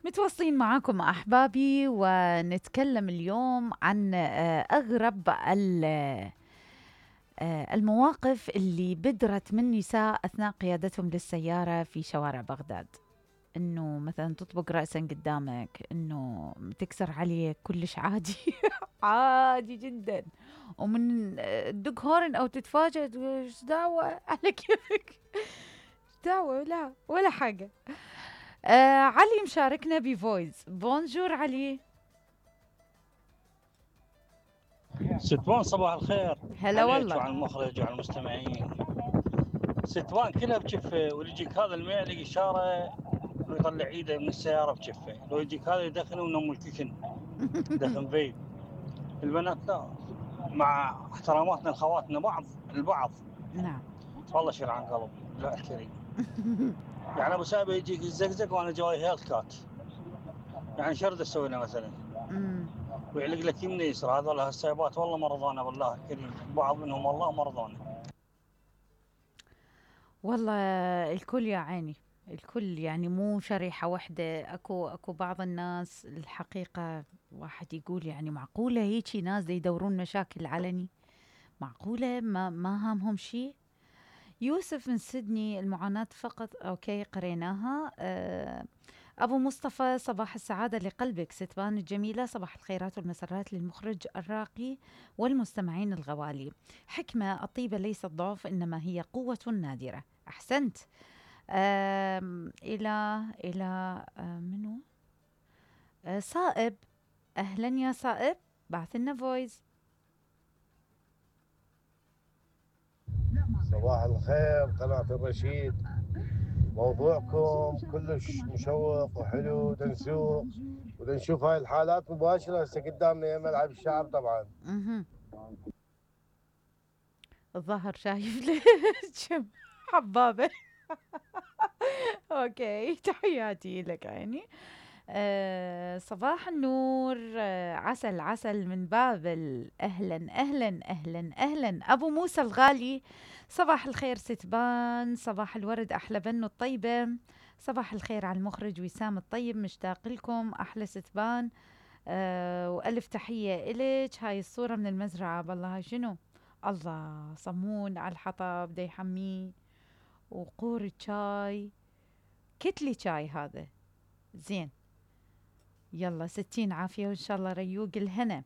متواصلين معاكم أحبابي، ونتكلم اليوم عن أغرب المواقف اللي بدرت من نساء أثناء قيادتهم للسيارة في شوارع بغداد. إنه مثلا تطبق رأسا قدامك، إنه تكسر عليه، كلش عادي. عادي جدا. ومن تدق هورن أو تتفاجأ تقول ايش دعوة على كيفك. دعوة لا ولا حاجة. علي مشاركنا بفويس. بونجور علي. ستوان صباح الخير هلا عليك والله. وعلى المخرج وعلى المستمعين. ستوان كلها بجفه، ويجيك هذا الميع يلاقي اشاره ويطلع ايده من السياره بجفه، لو يجيك هذا يدخن ونم الكشن دخن فيب. البنات لا، مع احتراماتنا لخواتنا بعض البعض، نعم. والله شيل عن قلب لا الكريم. يعني ابو سابه يجيك الزقزق وانا جواي هيلث كات، يعني شرد اسوي له مثلا أمم. ويعلق لك يمني يسرى. هذول هالسايبات والله مرضانا بالله الكريم، بعض منهم والله مرضانا. والله الكل يا عيني، الكل يعني مو شريحة واحدة. اكو بعض الناس الحقيقة، واحد يقول يعني معقولة هيجي ناس دي يدورون مشاكل علني؟ معقولة ما هامهم شيء؟ يوسف من سيدني، المعاناة فقط. اوكي قريناها. أبو مصطفى، صباح السعادة لقلبك. ستبان الجميلة، صباح الخيرات والمسرات للمخرج الراقي والمستمعين الغوالي. حكمة، الطيبة ليست ضعف إنما هي قوة نادرة. أحسنت. إلى منو؟ صائب. أهلا يا صائب، بعث لنا فويس. صباح الخير قناة الرشيد، موضوعكم كلش مشوق وحلو. دنسوق ودنشوف هاي الحالات مباشرة هسه قدامنا يا ملعب الشعب طبعا. مهم. الظهر شايف لي كم حبابة. اوكي، تحياتي لك عيني. صباح النور. عسل عسل من بابل. أهلا أهلا أهلا أهلا أبو موسى الغالي. صباح الخير ستبان، صباح الورد أحلى بنو الطيبة. صباح الخير على المخرج وسام الطيب، مشتاق لكم أحلى ستبان. وألف تحية إلك. هاي الصورة من المزرعة، بالله هاي شنو؟ الله، صمون على الحطب دي يحميه، وقور شاي، كتلي شاي هذا. زين. يلا 60 عافية وإن شاء الله ريوق الهنا.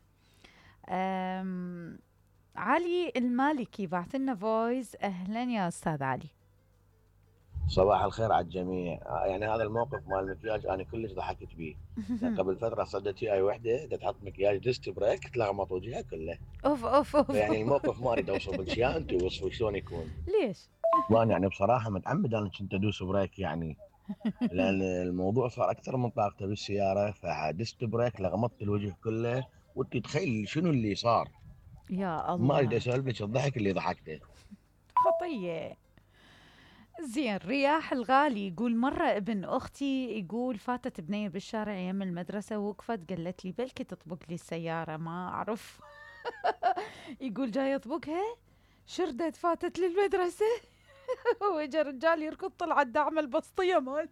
علي المالكي بعث لنا فويس. أهلا يا أستاذ علي. صباح الخير على الجميع. يعني هذا الموقف مال المكياج انا كلش ضحكت بيه. يعني قبل فتره صدت اي وحده تحط مكياج ديست بريك تلغمط وجهها كله. أوف أوف أوف. فيعني الموقف ما اريد اوصف لك اياه، انت وصفوا شلون يكون. ليش؟ وانا يعني بصراحه متعمد انا كنت ادوس بريك يعني، لان الموضوع صار اكثر من طاقته بالسياره، فدست بريك لغمطت الوجه كله. وانت تخيل شنو اللي صار. يا ما اريد الله. اسولف لك الضحك اللي ضحكته. خطية. زين. رياح الغالي يقول مرة ابن أختي يقول فاتت بنية بالشارع يم المدرسة، وقفت قالت لي بلكي تطبق لي السيارة، ما أعرف. يقول جاي أطبقها، شردت فاتت للمدرسة. وإجا رجال يركض، طلع الدعم البسطية مال،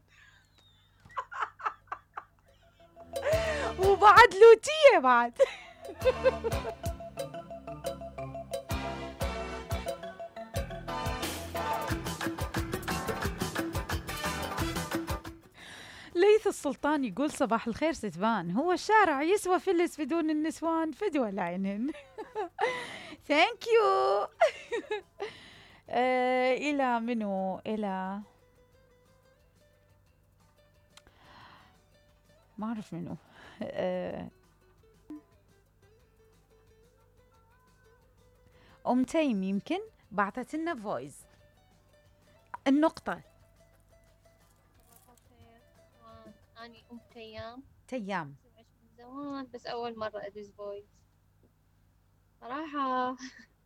وبعد لوتية بعد. ليث السلطان يقول صباح الخير ستبان، هو الشارع يسوى فلس بدون النسوان؟ فدوى العينين. ثانك يو. إلى منو؟ إلى ما أعرف منو. آه، أم تيم يمكن بعثت لنا فويس. النقطة. صباح الخير. أني أم تيام، تيام. سمعت من زمان بس أول مرة أدز فويس صراحة.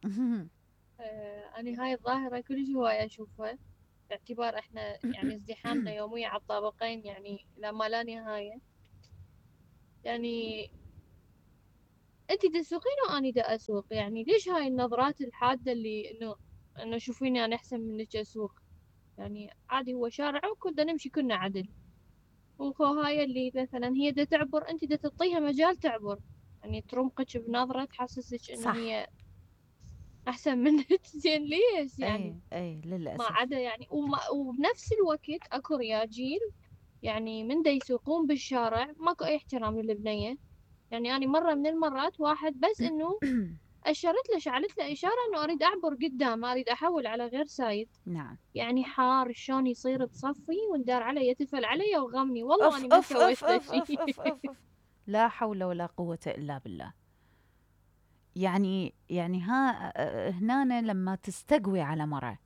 أني هاي الظاهرة كل هواية أشوفها، باعتبار إحنا يعني ازدحامنا يوميا على الطابقين يعني إلى ما لا نهاية. يعني أنتي تسوقين وأني دا أسوق، يعني ليش هاي النظرات الحادة اللي إنه شوفيني أنا أحسن منك أسوق؟ يعني عادي، هو شارع وكنا نمشي كنا عدل. وهاي اللي مثلا هي دا تعبر، انت دا تعطيها مجال تعبر، يعني ترمقك بنظرة تحسسك انه صح. هي احسن منك. زين ليش يعني؟ اي ما للأسف. عدا يعني وبنفس الوقت اكو رياجيل يعني من دا يسوقون بالشارع ماكو اي احترام للبنية. يعني انا مرة من المرات واحد بس انه اشرت له، شعلت له اشارة انه اريد اعبر قدام، اريد احول على غير سايد. نعم. يعني حار شلون يصير بصفي وندار علي، يتفل علي وغمني، والله أف اني ما أف أف سويت له أف شيء. أف أف أف أف. لا حول ولا قوة إلا بالله. يعني هنا لما تستقوي على مرة،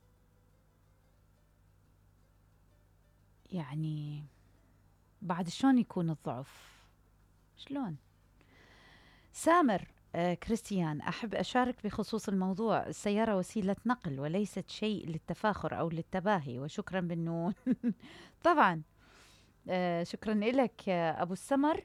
يعني بعد شلون يكون الضعف؟ شلون؟ سامر كريستيان، أحب أشارك بخصوص الموضوع. السيارة وسيلة نقل وليست شيء للتفاخر أو للتباهي، وشكرا بالنون. طبعا. شكرا لك يا أبو السمر.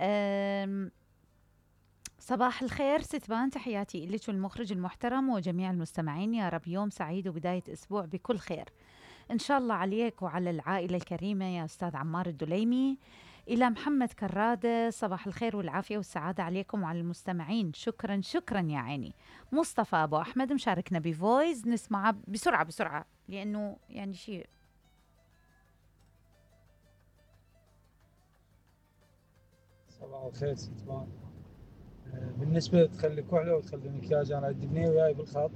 صباح الخير ستبان، تحياتي لك والمخرج المحترم وجميع المستمعين. يا رب يوم سعيد وبداية أسبوع بكل خير إن شاء الله عليك وعلى العائلة الكريمة يا أستاذ عمار الدليمي. إلى محمد كرادة، صباح الخير والعافية والسعادة عليكم وعلى المستمعين. شكرا شكرا يا عيني. مصطفى أبو أحمد مشاركنا بفويس، نسمعه بسرعة بسرعة لأنه يعني شيء. صباح الخير ستمان. بالنسبة تخلي كحلة وتخلي مكياج، أنا عندي بنية وياي بالخط،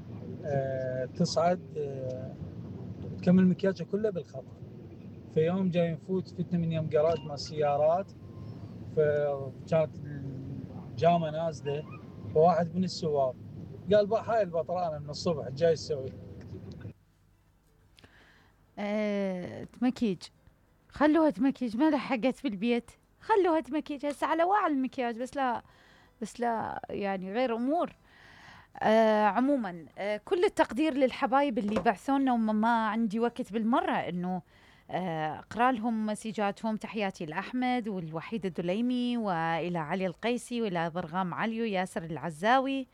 تصعد تكمل مكياجها كله بالخط. في يوم جاي نفوت فتنا من يوم جراج مع السيارات، فكانت الجامة نازلة، فواحد من السواق قال هاي البطرانة من الصبح جاي تسوي. تمكيج، خلوها تمكيج، ما لحقت بالبيت، خلوها تمكيج هسه على وعي المكياج، بس لا يعني غير أمور. عموما كل التقدير للحبايب اللي بعثونا، وما عندي وقت بالمرة انه اقرا لهم مسيجاتهم. تحياتي لاحمد والوحيد الدليمي والى علي القيسي والى ضرغام عليو، ياسر العزاوي،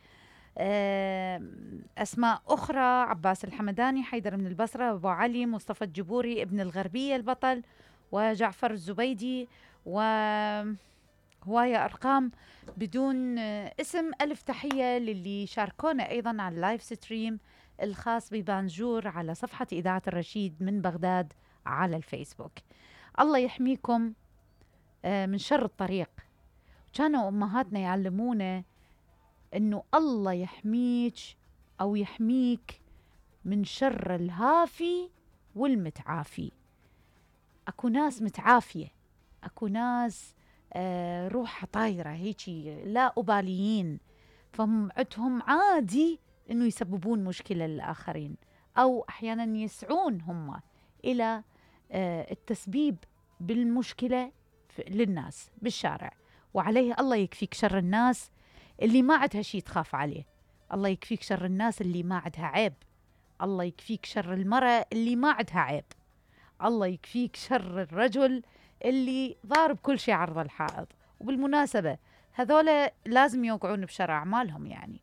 اسماء اخرى، عباس الحمداني، حيدر من البصره، ابو علي، مصطفى الجبوري، ابن الغربيه البطل، وجعفر الزبيدي، و هواية أرقام بدون اسم. ألف تحية للي شاركونا أيضا على اللايف ستريم الخاص ببانجور على صفحة إذاعة الرشيد من بغداد على الفيسبوك. الله يحميكم من شر الطريق. كانوا أمهاتنا يعلمونا أنه الله يحميك أو يحميك من شر الهافي والمتعافي. أكو ناس متعافية، أكو ناس روح طايرة هيجي لا أباليين، فعندهم عادي إنه يسببون مشكلة للآخرين، أو أحيانا يسعون هم إلى التسبيب بالمشكلة للناس بالشارع. وعليه الله يكفيك شر الناس اللي ما عندها شيء تخاف عليه، الله يكفيك شر الناس اللي ما عندها عيب، الله يكفيك شر المرأة اللي ما عندها عيب، الله يكفيك شر الرجل اللي ضارب كل شيء عرض الحائط. وبالمناسبة هذولا لازم يوقعون بشر أعمالهم يعني.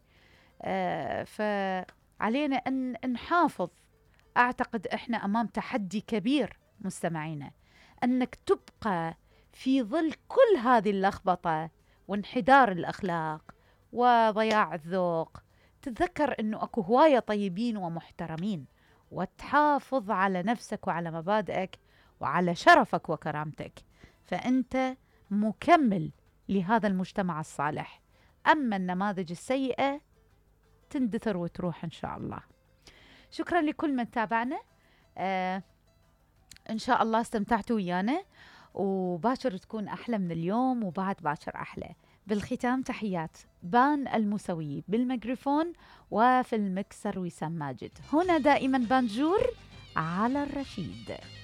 فعلينا أن نحافظ. أعتقد إحنا أمام تحدي كبير مستمعينا، أنك تبقى في ظل كل هذه اللخبطة وانحدار الأخلاق وضياع الذوق، تتذكر أنه أكو هواية طيبين ومحترمين، وتحافظ على نفسك وعلى مبادئك وعلى شرفك وكرامتك، فأنت مكمل لهذا المجتمع الصالح. أما النماذج السيئة تندثر وتروح إن شاء الله. شكرا لكل من تابعنا، إن شاء الله استمتعتوا ويانا، وباكر تكون أحلى من اليوم وبعد باكر أحلى. بالختام تحيات بان الموسوي بالميكروفون، وفي المكسر وسام ماجد. هنا دائما بانجور على الرشيد.